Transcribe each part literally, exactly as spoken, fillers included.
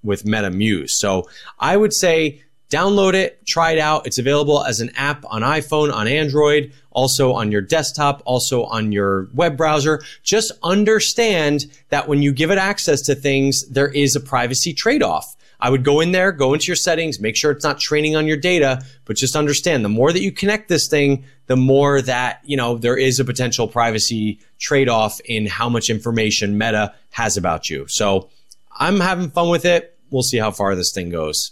with Meta Muse. So I would say download it, try it out. It's available as an app on iPhone, on Android, also on your desktop, also on your web browser. Just understand that when you give it access to things, there is a privacy trade-off. I would go in there, go into your settings, make sure it's not training on your data, but just understand the more that you connect this thing, the more that, you know, there is a potential privacy trade-off in how much information Meta has about you. So I'm having fun with it. We'll see how far this thing goes.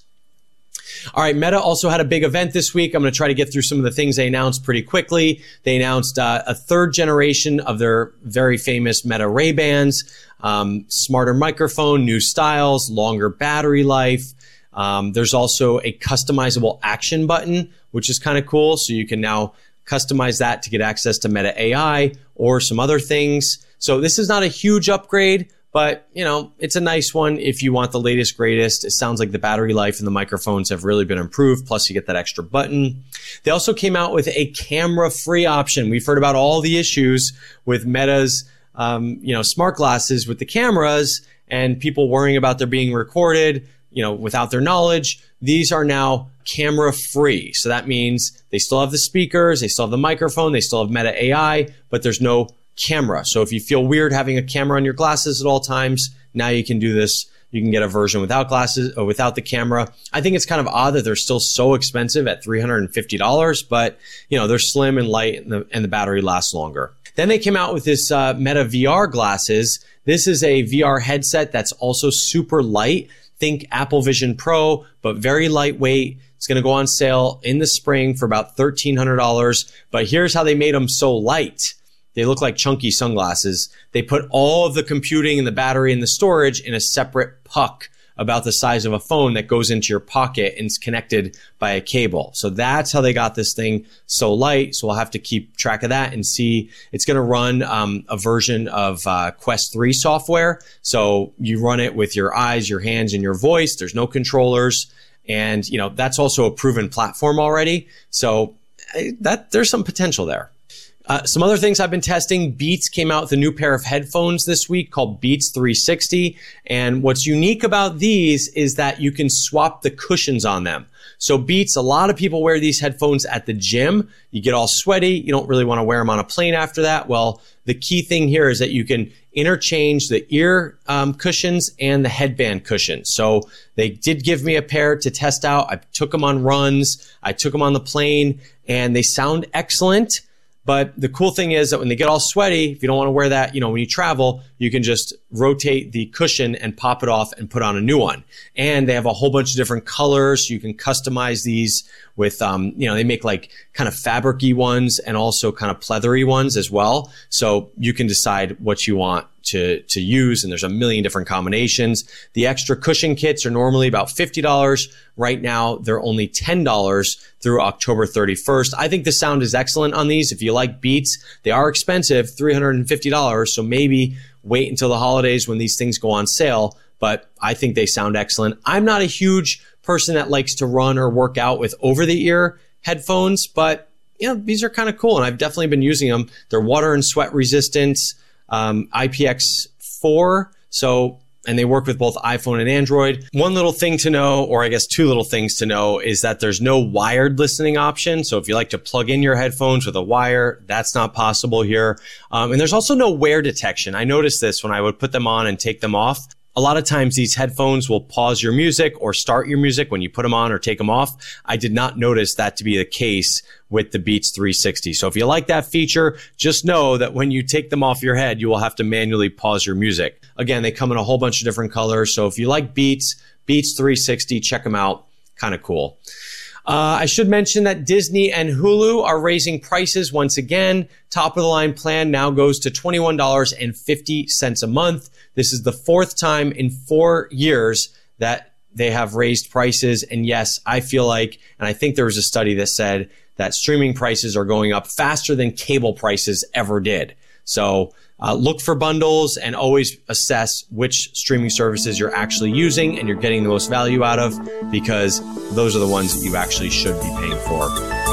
All right, Meta also had a big event this week. I'm going to try to get through some of the things they announced pretty quickly. They announced uh, a third generation of their very famous Meta Ray-Bans, um, smarter microphone, new styles, longer battery life. Um, there's also a customizable action button, which is kind of cool. So you can now customize that to get access to Meta A I or some other things. So this is not a huge upgrade, but, you know, it's a nice one if you want the latest, greatest. It sounds like the battery life and the microphones have really been improved. Plus, you get that extra button. They also came out with a camera-free option. We've heard about all the issues with Meta's, um, you know, smart glasses with the cameras and people worrying about their being recorded, you know, without their knowledge. These are now camera-free. So that means they still have the speakers, they still have the microphone, they still have Meta A I, but there's no camera. So if you feel weird having a camera on your glasses at all times, now you can do this. You can get a version without glasses or without the camera. I think it's kind of odd that they're still so expensive at three hundred fifty dollars, but you know, they're slim and light and the, and the battery lasts longer. Then they came out with this uh, Meta V R glasses. This is a V R headset that's also super light. Think Apple Vision Pro, but very lightweight. It's going to go on sale in the spring for about thirteen hundred dollars. But here's how they made them so light. They look like chunky sunglasses. They put all of the computing and the battery and the storage in a separate puck about the size of a phone that goes into your pocket and is connected by a cable. So that's how they got this thing so light. So we'll have to keep track of that and see. It's going to run um, a version of uh, Quest three software. So you run it with your eyes, your hands, and your voice. There's no controllers. And, you know, that's also a proven platform already. So that there's some potential there. Uh, some other things I've been testing. Beats came out with a new pair of headphones this week called Beats three sixty. And what's unique about these is that you can swap the cushions on them. So Beats, a lot of people wear these headphones at the gym. You get all sweaty. You don't really want to wear them on a plane after that. Well, the key thing here is that you can interchange the ear um, cushions and the headband cushions. So they did give me a pair to test out. I took them on runs. I took them on the plane and they sound excellent. But the cool thing is that when they get all sweaty, if you don't want to wear that, you know, when you travel, you can just rotate the cushion and pop it off and put on a new one. And they have a whole bunch of different colors. So you can customize these with, um, you know, they make like kind of fabric-y ones and also kind of pleathery ones as well. So you can decide what you want to, to use. And there's a million different combinations. The extra cushion kits are normally about fifty dollars. Right now, they're only ten dollars through October thirty-first. I think the sound is excellent on these. If you like Beats, they are expensive, three hundred fifty dollars. So maybe wait until the holidays when these things go on sale. But I think they sound excellent. I'm not a huge person that likes to run or work out with over-the-ear headphones, but you know, these are kind of cool. And I've definitely been using them. They're water and sweat resistant, um, I P X four. So and they work with both iPhone and Android. One little thing to know, or I guess two little things to know, is that there's no wired listening option. So if you like to plug in your headphones with a wire, that's not possible here. Um, and there's also no wear detection. I noticed this when I would put them on and take them off. A lot of times these headphones will pause your music or start your music when you put them on or take them off. I did not notice that to be the case with the Beats three sixty. So if you like that feature, just know that when you take them off your head, you will have to manually pause your music. Again, they come in a whole bunch of different colors. So if you like Beats, Beats three sixty, check them out. Kind of cool. Uh, I should mention that Disney and Hulu are raising prices once again. Top of the line plan now goes to twenty-one dollars and fifty cents a month. This is the fourth time in four years that they have raised prices. And yes, I feel like, and I think there was a study that said that streaming prices are going up faster than cable prices ever did. So uh, look for bundles and always assess which streaming services you're actually using and you're getting the most value out of, because those are the ones that you actually should be paying for.